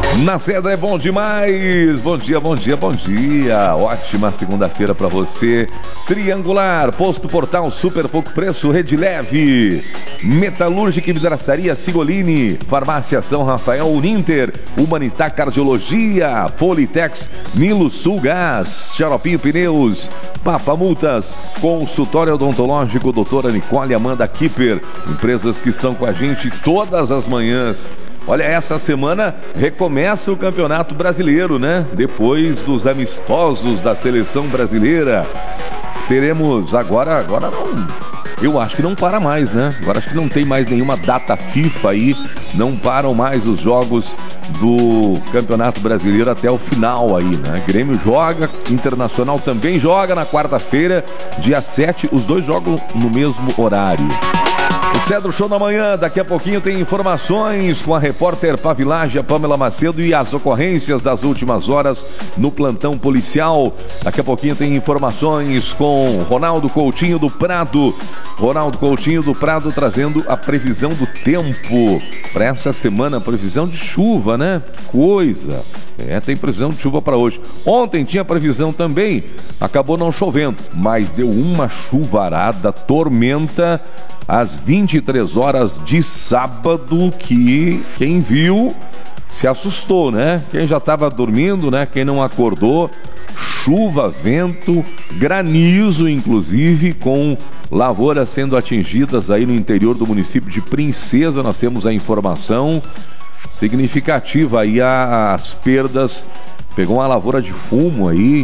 Na Cedra é bom demais. Bom dia, bom dia, bom dia. Ótima segunda-feira para você. Triangular, Posto Portal, super pouco preço, Rede Leve, Metalúrgica e Vidraçaria Sigolini, Farmácia São Rafael, Uninter, Humanitá Cardiologia, Folitex, Nilo Sul Gás, Xaropinho Pneus, Papa Multas, Consultório Odontológico, doutora Nicole Amanda Kipper. Empresas que estão com a gente todas as manhãs. Olha, essa semana recomeça o Campeonato Brasileiro, né? Depois dos amistosos da seleção brasileira. Teremos agora não, eu acho que não para mais, né? Agora acho que não tem mais nenhuma data FIFA aí. Não param mais os jogos do Campeonato Brasileiro até o final aí, né? Grêmio joga, Internacional também joga na quarta-feira, dia 7. Os dois jogam no mesmo horário. O Cedro Show da Manhã, daqui a pouquinho tem informações com a repórter Pavilage, a Pamela Macedo, e as ocorrências das últimas horas no plantão policial. Daqui a pouquinho tem informações com Ronaldo Coutinho do Prado. Ronaldo Coutinho do Prado trazendo a previsão do tempo para essa semana, previsão de chuva, né? Que coisa! Tem previsão de chuva para hoje. Ontem tinha previsão também, acabou não chovendo, mas deu uma chuvarada, tormenta às 23 horas de sábado, que quem viu se assustou, né? Quem já estava dormindo, né? Quem não acordou, chuva, vento, granizo, inclusive, com lavouras sendo atingidas aí no interior do município de Princesa. Nós temos a informação significativa aí, as perdas. Pegou uma lavoura de fumo aí,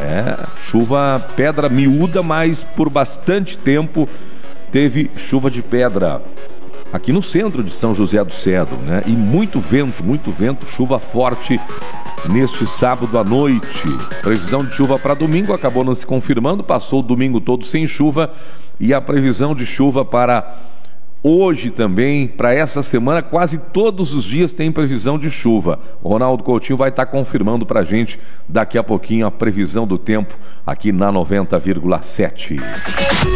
chuva, pedra miúda, mas por bastante tempo teve chuva de pedra aqui no centro de São José do Cedro, né? E muito vento, chuva forte neste sábado à noite. Previsão de chuva para domingo acabou não se confirmando, passou o domingo todo sem chuva, e a previsão de chuva para hoje também, para essa semana, quase todos os dias tem previsão de chuva. O Ronaldo Coutinho vai estar confirmando para a gente daqui a pouquinho a previsão do tempo aqui na 90,7.